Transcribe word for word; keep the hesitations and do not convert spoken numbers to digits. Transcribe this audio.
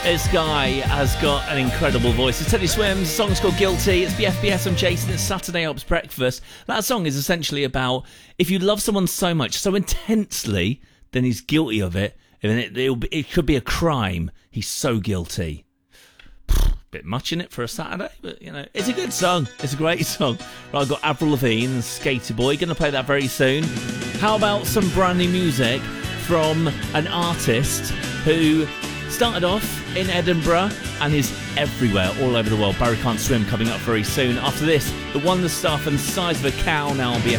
This guy has got an incredible voice. It's Teddy Swims. The song's called Guilty. It's B F B S. I'm Jason. It's Saturday Helps Breakfast. That song is essentially about if you love someone so much, so intensely, then he's guilty of it. And it, it'll be, it could be a crime. He's so guilty. Bit much in it for a Saturday, but you know, it's a good song. It's a great song. Right, I've got Avril Lavigne and Skater Boy. Going to play that very soon. How about some brand new music from an artist who started off in Edinburgh and is everywhere, all over the world. Barry Can't Swim coming up very soon. After this, the Wonder Stuff and Size of a Cow now on B F M.